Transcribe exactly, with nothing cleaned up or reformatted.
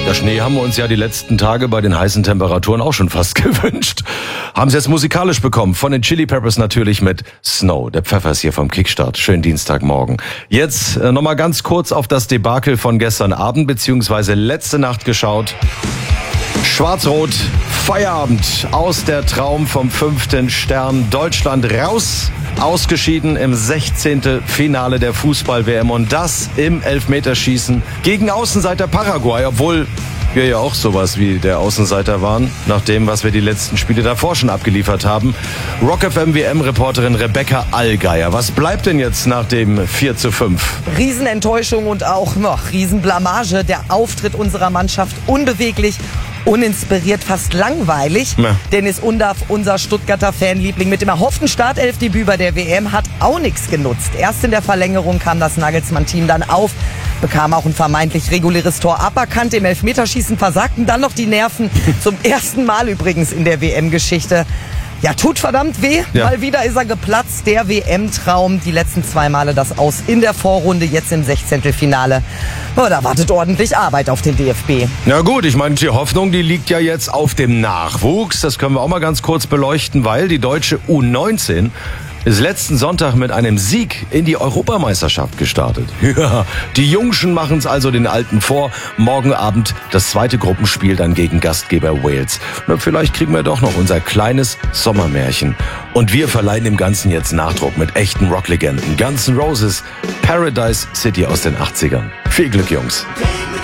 Der Schnee haben wir uns ja die letzten Tage bei den heißen Temperaturen auch schon fast gewünscht. Haben sie jetzt musikalisch bekommen. Von den Chili Peppers natürlich mit Snow. Der Pfeffer ist hier vom Kickstart. Schönen Dienstagmorgen. Jetzt äh, nochmal ganz kurz auf das Debakel von gestern Abend beziehungsweise letzte Nacht geschaut. Schwarz-Rot, Feierabend aus der Traum vom fünften Stern. Deutschland raus, ausgeschieden im sechzehnten Finale der Fußball-W M und das im Elfmeterschießen gegen Außenseiter Paraguay, obwohl wir ja auch sowas wie der Außenseiter waren, nach dem, was wir die letzten Spiele davor schon abgeliefert haben. Rock F M W M-Reporterin Rebecca Allgeier. Was bleibt denn jetzt nach dem vier zu fünf? Riesenenttäuschung und auch noch Riesenblamage. Der Auftritt unserer Mannschaft unbeweglich, uninspiriert, fast langweilig. Ja. Dennis Undaff, unser Stuttgarter Fanliebling, mit dem erhofften Startelfdebüt bei der W M hat auch nichts genutzt. Erst in der Verlängerung kam das Nagelsmann-Team dann auf, bekam auch ein vermeintlich reguläres Tor aberkannt. Im Elfmeterschießen versagten dann noch die Nerven. Zum ersten Mal übrigens in der W M-Geschichte. Ja, tut verdammt weh. Ja. Mal wieder ist er geplatzt, der W M-Traum. Die letzten zwei Male das Aus in der Vorrunde, jetzt im Sechzehntelfinale. Oh, da wartet ordentlich Arbeit auf den D F B. Ja gut, ich meine, die Hoffnung, die liegt ja jetzt auf dem Nachwuchs. Das können wir auch mal ganz kurz beleuchten, weil die deutsche U neunzehn ist letzten Sonntag mit einem Sieg in die Europameisterschaft gestartet. Ja, die Jungschen machen es also den Alten vor. Morgen Abend das zweite Gruppenspiel dann gegen Gastgeber Wales. Na, vielleicht kriegen wir doch noch unser kleines Sommermärchen. Und wir verleihen dem Ganzen jetzt Nachdruck mit echten Rocklegenden. Guns N' Roses, Paradise City aus den achtzigern. Viel Glück, Jungs.